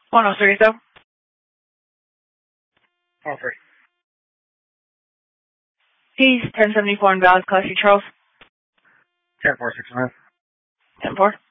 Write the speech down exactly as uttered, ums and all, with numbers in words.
one oh three, though. one oh three. He's ten seventy-four in Valley, Classy Charles. ten four six five. ten four.